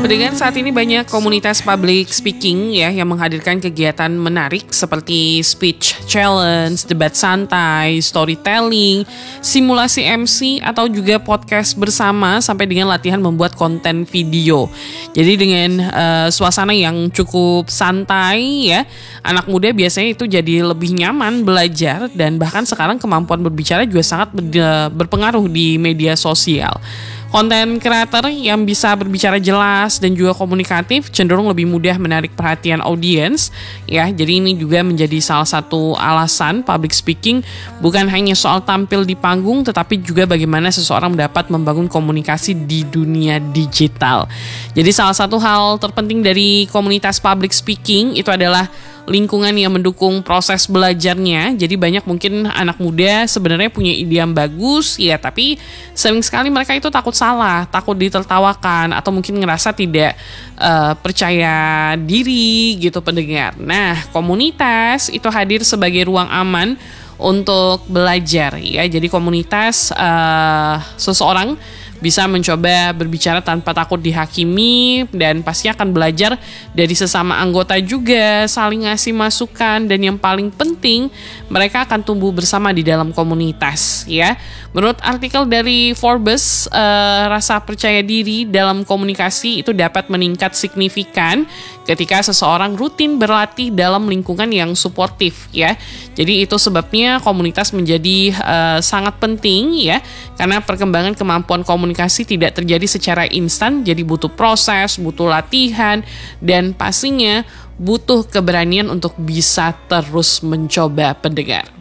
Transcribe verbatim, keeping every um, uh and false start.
Pendengar, saat ini banyak komunitas public speaking ya yang menghadirkan kegiatan menarik seperti speech challenge, debat santai, storytelling, simulasi M C atau juga podcast bersama sampai dengan latihan membuat konten video. Jadi dengan uh, suasana yang cukup santai ya, anak muda biasanya itu jadi lebih nyaman belajar dan bahkan sekarang kemampuan berbicara juga sangat ber- berpengaruh di media sosial. Konten kreator yang bisa berbicara jelas dan juga komunikatif cenderung lebih mudah menarik perhatian audiens ya. Jadi ini juga menjadi salah satu alasan public speaking bukan hanya soal tampil di panggung, tetapi juga bagaimana seseorang dapat membangun komunikasi di dunia digital. Jadi salah satu hal terpenting dari komunitas public speaking itu adalah lingkungan yang mendukung proses belajarnya. Jadi banyak mungkin anak muda sebenarnya punya ide yang bagus ya, tapi sering sekali mereka itu takut salah, takut ditertawakan atau mungkin ngerasa tidak uh, percaya diri gitu pendengar. Nah, komunitas itu hadir sebagai ruang aman untuk belajar ya. Jadi komunitas uh, seseorang bisa mencoba berbicara tanpa takut dihakimi dan pasti akan belajar dari sesama anggota juga, saling ngasih masukan, dan yang paling penting mereka akan tumbuh bersama di dalam komunitas ya. Menurut artikel dari Forbes, uh, rasa percaya diri dalam komunikasi itu dapat meningkat signifikan ketika seseorang rutin berlatih dalam lingkungan yang suportif ya. Jadi itu sebabnya komunitas menjadi uh, sangat penting ya, karena perkembangan kemampuan komunikasi tidak terjadi secara instan, jadi butuh proses, butuh latihan, dan pastinya butuh keberanian untuk bisa terus mencoba pendengar.